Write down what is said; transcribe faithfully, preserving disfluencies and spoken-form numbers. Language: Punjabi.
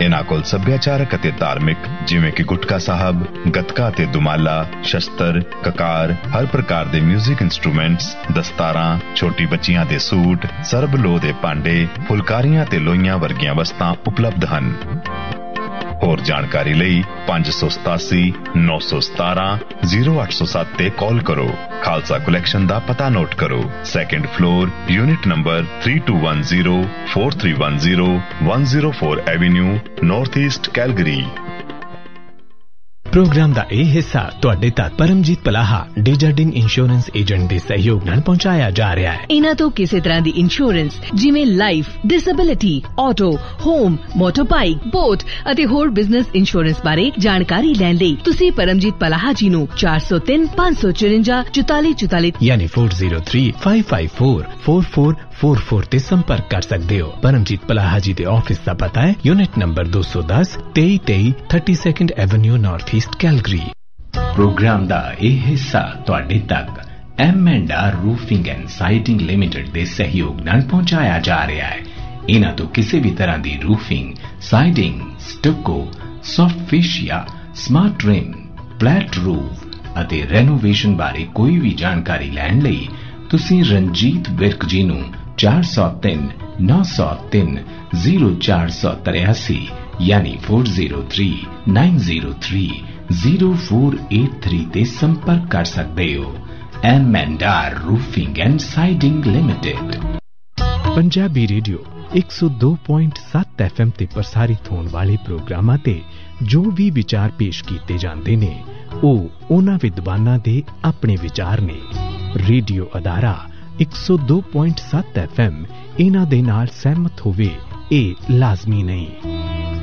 इन्हां कोल सभ्याचारक ਅਤੇ ਧਾਰਮਿਕ ਜਿਵੇਂ ਕਿ ਗੁਟਕਾ ਸਾਹਿਬ, ਗੱਤਕਾ ਤੇ ਦੁਮਾਲਾ, ਸ਼ਸਤਰ, ਕਕਾਰ, ਹਰ ਪ੍ਰਕਾਰ ਦੇ ਮਿਊਜ਼ਿਕ ਇੰਸਟਰੂਮੈਂਟਸ, ਦਸਤਾਰਾਂ, ਛੋਟੀ ਬੱਚੀਆਂ ਦੇ ਸੂਟ, ਸਰਬ ਲੋਹ ਦੇ ਭਾਂਡੇ, ਫੁਲਕਾਰੀਆਂ ਤੇ ਲੋਈਆਂ ਵਰਗੀਆਂ ਵਸਤਾਂ ਉਪਲਬਧ ਹਨ। ਹੋਰ ਜਾਣਕਾਰੀ ਲਈ ਪੰਜ ਸੌ ਸਤਾਸੀ ਨੌ ਸੌ ਸਤਾਰਾਂ ਜ਼ੀਰੋ ਅੱਠ ਸੌ ਸੱਤ ਤੇ ਕਾਲ ਕਰੋ। ਖਾਲਸਾ ਕਲੈਕਸ਼ਨ ਦਾ ਪਤਾ ਨੋਟ ਕਰੋ। Second floor, unit number three two one zero four three one zero one zero four avenue, north East Calgary. Programme ਦਾ ਇਹ ਹਿੱਸਾ ਤੁਹਾਡੇ ਤੱਕ ਪਰਮਜੀਤ ਪਲਾਹਾ ਡੇਜਰਡਿੰਗ ਇੰਸ਼ੋਰੈਂਸ ਏਜੰਟ ਦੇ ਸਹਿਯੋਗ ਨਾਲ ਪਹੁੰਚਾਇਆ ਜਾ ਰਿਹਾ ਹੈ। ਇਹਨਾਂ ਤੋਂ ਕਿਸੇ ਤਰ੍ਹਾਂ ਦੀ ਇੰਸ਼ੋਰੈਂਸ ਜਿਵੇਂ life, disability, auto, home, ਮੋਟਰਬਾਈਕ, boat ਅਤੇ ਹੋਰ ਬਿਜ਼ਨਸ ਇੰਸ਼ੋਰੈਂਸ ਬਾਰੇ ਜਾਣਕਾਰੀ ਲੈਣ ਲਈ ਤੁਸੀਂ ਪਰਮਜੀਤ ਪਲਾਹਾ ਜੀ ਨੂੰ ਚਾਰ ਸੌ ਤਿੰਨ ਪੰਜ ਸੌ ਚੁਰੰਜਾ ਚੁਤਾਲੀ ਚੁਤਾਲੀ ਯਾਨੀ ਚਾਰ ਜ਼ੀਰੋ ਤਿੰਨ ਪੰਜ ਪੰਜ ਚਾਰ ਚਾਰ ਚਾਰ ਚਾਰ ਚਾਰ ਤੇ ਸੰਪਰਕ ਕਰ ਸਕਦੇ ਹੋ। ਪਰਮਜੀਤ ਪਲਾਹਾ ਜੀ ਦੇ ਆਫਿਸ ਦਾ ਪਤਾ ਹੈ ਯੂਨਿਟ ਨੰਬਰ ਦੋ ਸੌ ਦਸ ਤੇਈ ਤੇਈ thirty second avenue, north East Calgary. Programme ਦਾ ਇਹ ਹਿੱਸਾ ਤੁਹਾਡੇ ਤੱਕ M and R roofing and siding limited ਦੇ ਸਹਿਯੋਗ ਨਾਲ ਪਹੁੰਚਾਇਆ ਜਾ ਰਿਹਾ ਹੈ। ਇਹਨਾਂ ਤੋਂ ਕਿਸੇ ਵੀ ਤਰ੍ਹਾਂ ਦੀ roofing, siding, ਸਟੱਕੋ, soft ਫੇਸ਼ੀਆ, smart rim, flat roof ਅਤੇ ਰੈਨੋਵੇਸ਼ਨ ਬਾਰੇ ਕੋਈ ਵੀ ਜਾਣਕਾਰੀ ਲੈਣ ਲਈ ਤੁਸੀਂ ਰਣਜੀਤ ਵਿਰਕ ਜੀ ਨੂੰ ਚਾਰ ਸੌ ਤਿੰਨ ਨੌ ਸੌ ਤਿੰਨ ਜ਼ੀਰੋ ਚਾਰ ਸੌ ਤਰਿਆਸੀ ਯਾਨੀ ਚਾਰ ਜ਼ੀਰੋ ਤਿੰਨ ਨੌ ਜ਼ੀਰੋ ਤਿੰਨ ਜ਼ੀਰੋ ਚਾਰ ਅੱਠ ਤਿੰਨ ਤੇ ਸੰਪਰਕ ਕਰ ਸਕਦੇ ਹੋ। M and R roofing and siding limited. Punjabi radio ਇੱਕ ਸੌ ਦੋ ਪੁਆਇੰਟ ਸੱਤ ਐਫ ਐਮ ਤੇ ਪ੍ਰਸਾਰਿਤ ਹੋਣ ਵਾਲੇ ਪ੍ਰੋਗਰਾਮਾਂ ਤੇ ਜੋ ਵੀ ਵਿਚਾਰ ਪੇਸ਼ ਕੀਤੇ ਜਾਂਦੇ ਨੇ ਉਹ ਉਹਨਾਂ ਵਿਦਵਾਨਾਂ ਦੇ ਆਪਣੇ ਵਿਚਾਰ ਨੇ। ਰੇਡੀਓ ਅਦਾਰਾ ਇੱਕ ਸੌ ਦੋ ਪੁਆਇੰਟ ਸੱਤ ਐਫ ਐਮ ਇਹਨਾਂ ਦੇ ਨਾਲ ਸਹਿਮਤ ਹੋਵੇ ਇਹ ਲਾਜ਼ਮੀ ਨਹੀਂ।